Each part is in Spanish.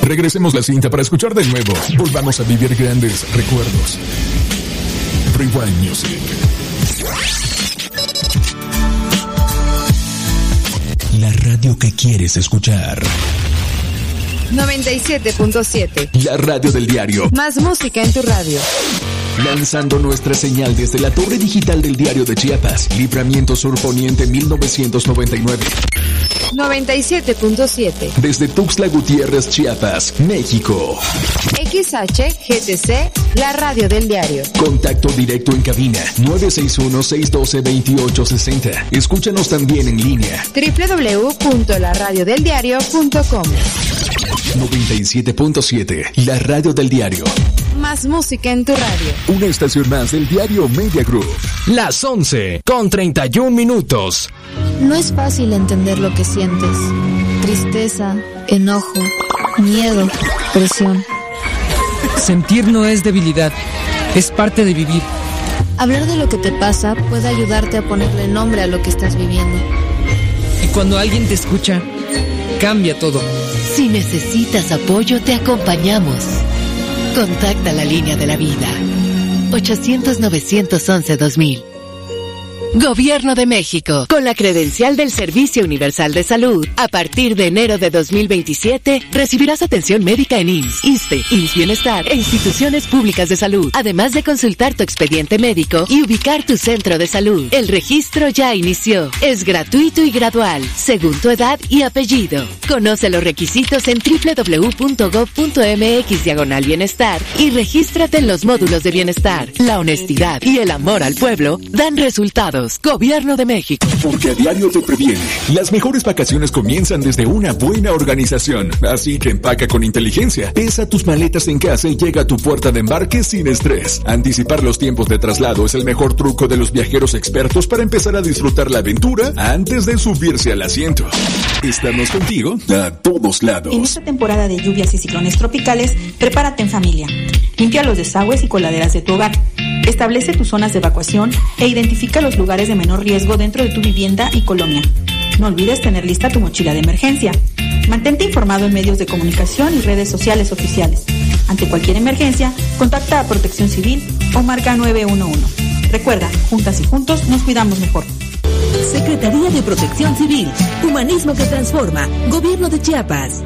Regresemos la cinta para escuchar de nuevo. Volvamos a vivir grandes recuerdos. Rewind Music. La radio que quieres escuchar. 97.7. La radio del diario. Más música en tu radio. Lanzando nuestra señal desde la torre digital del Diario de Chiapas. Libramiento Sur Poniente 1999. 97.7. Desde Tuxtla Gutiérrez, Chiapas, México. XHGTC, la radio del diario. Contacto directo en cabina 961-612-2860. Escúchanos también en línea. www.laradiodeldiario.com. 97.7, la radio del diario. Más música en tu radio. Una estación más del diario Media Group. Las 11:31. No es fácil entender lo que sientes. Tristeza, enojo, miedo, presión. Sentir no es debilidad, es parte de vivir. Hablar de lo que te pasa puede ayudarte a ponerle nombre a lo que estás viviendo. Y cuando alguien te escucha, cambia todo. Si necesitas apoyo, te acompañamos. Contacta la línea de la vida. 800-911-2000. Gobierno de México. Con la credencial del Servicio Universal de Salud, a partir de enero de 2027, recibirás atención médica en IMSS, ISSSTE, IMSS Bienestar e instituciones públicas de salud, además de consultar tu expediente médico y ubicar tu centro de salud. El registro ya inició. Es gratuito y gradual, según tu edad y apellido. Conoce los requisitos en www.gov.mx/bienestar y regístrate en los módulos de bienestar. La honestidad y el amor al pueblo dan resultados. Gobierno de México. Porque a diario te previene. Las mejores vacaciones comienzan desde una buena organización. Así que empaca con inteligencia. Pesa tus maletas en casa y llega a tu puerta de embarque sin estrés. Anticipar los tiempos de traslado es el mejor truco de los viajeros expertos para empezar a disfrutar la aventura antes de subirse al asiento. Estamos contigo a todos lados. En esta temporada de lluvias y ciclones tropicales, prepárate en familia. Limpia los desagües y coladeras de tu hogar. Establece tus zonas de evacuación e identifica los lugares de menor riesgo dentro de tu vivienda y colonia. No olvides tener lista tu mochila de emergencia. Mantente informado en medios de comunicación y redes sociales oficiales. Ante cualquier emergencia, contacta a Protección Civil o marca 911. Recuerda, juntas y juntos nos cuidamos mejor. Secretaría de Protección Civil. Humanismo que transforma. Gobierno de Chiapas.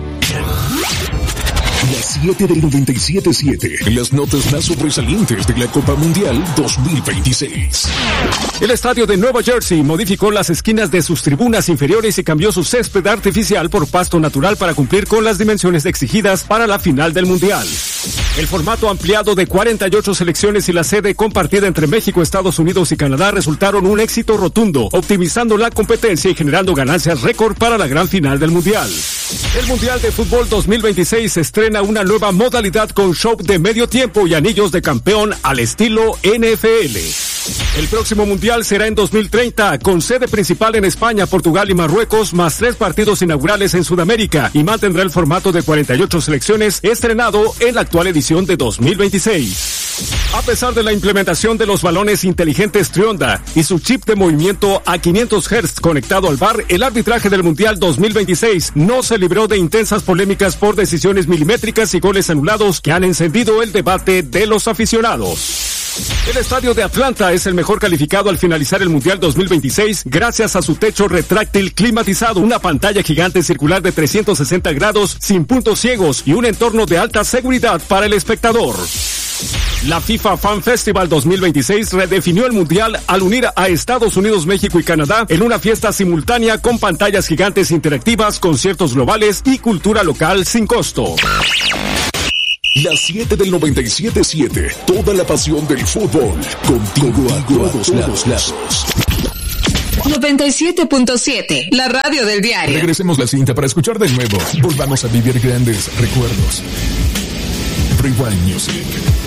Las 7 del 97.7. Las notas más sobresalientes de la Copa Mundial 2026. El estadio de Nueva Jersey modificó las esquinas de sus tribunas inferiores y cambió su césped artificial por pasto natural para cumplir con las dimensiones exigidas para la final del Mundial. El formato ampliado de 48 selecciones y la sede compartida entre México, Estados Unidos y Canadá resultaron un éxito rotundo, optimizando la competencia y generando ganancias récord para la gran final del Mundial. El Mundial de Fútbol 2026 estrena una nueva modalidad con show de medio tiempo y anillos de campeón al estilo NFL. El próximo Mundial será en 2030, con sede principal en España, Portugal y Marruecos, más 3 partidos inaugurales en Sudamérica, y mantendrá el formato de 48 selecciones estrenado en la actual edición de 2026. A pesar de la implementación de los balones inteligentes Trionda y su chip de movimiento a 500 Hz conectado al VAR, el arbitraje del Mundial 2026 no se libró de intensas polémicas por decisiones milimétricas y goles anulados que han encendido el debate de los aficionados. El estadio de Atlanta es el mejor calificado al finalizar el Mundial 2026 gracias a su techo retráctil climatizado, una pantalla gigante circular de 360 grados sin puntos ciegos y un entorno de alta seguridad para el espectador. La FIFA Fan Festival 2026 redefinió el Mundial al unir a Estados Unidos, México y Canadá en una fiesta simultánea con pantallas gigantes interactivas, conciertos globales y cultura local sin costo. Las 7 del 97.7. Toda la pasión del fútbol. Contigo a todos lados. 97.7, la radio del diario. Regresemos la cinta para escuchar de nuevo. Volvamos a vivir grandes recuerdos. Rewind Music.